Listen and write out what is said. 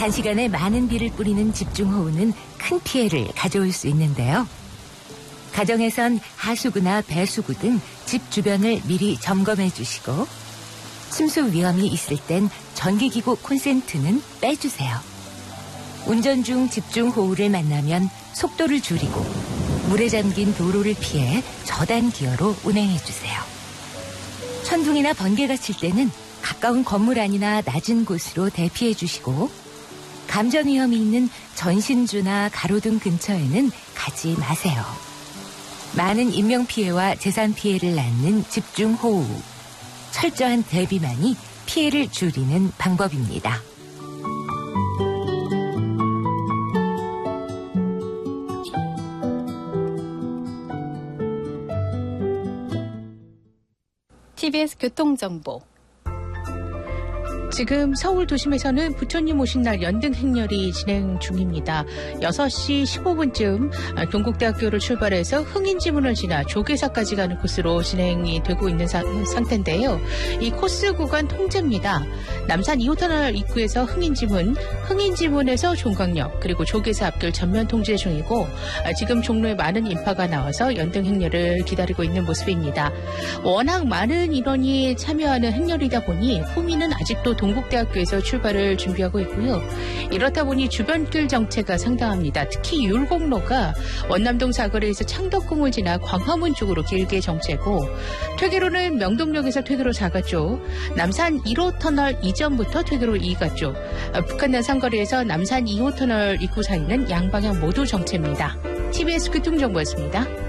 단시간에 많은 비를 뿌리는 집중호우는 큰 피해를 가져올 수 있는데요. 가정에선 하수구나 배수구 등 집 주변을 미리 점검해 주시고 침수 위험이 있을 땐 전기기구 콘센트는 빼주세요. 운전 중 집중호우를 만나면 속도를 줄이고 물에 잠긴 도로를 피해 저단 기어로 운행해 주세요. 천둥이나 번개가 칠 때는 가까운 건물 안이나 낮은 곳으로 대피해 주시고 감전 위험이 있는 전신주나 가로등 근처에는 가지 마세요. 많은 인명피해와 재산 피해를 낳는 집중호우. 철저한 대비만이 피해를 줄이는 방법입니다. TBS 교통정보. 지금 서울 도심에서는 부처님 오신 날 연등 행렬이 진행 중입니다. 6시 15분쯤 동국대학교를 출발해서 흥인지문을 지나 조계사까지 가는 코스로 진행이 되고 있는 상태인데요. 이 코스 구간 통제입니다. 남산 2호터널 입구에서 흥인지문, 흥인지문에서 종강역, 그리고 조계사 앞길 전면 통제 중이고 지금 종로에 많은 인파가 나와서 연등 행렬을 기다리고 있는 모습입니다. 워낙 많은 인원이 참여하는 행렬이다 보니 후미는 아직도 동국대학교에서 출발을 준비하고 있고요. 이렇다 보니 주변길 정체가 상당합니다. 특히 율곡로가 원남동 사거리에서 창덕궁을 지나 광화문 쪽으로 길게 정체고 퇴계로는 명동역에서 퇴계로 4가 쪽, 남산 1호터널 이전부터 퇴계로 2가 쪽, 북한난 상거리에서 남산 2호터널 입구 사이는 양방향 모두 정체입니다. TBS 교통정보였습니다.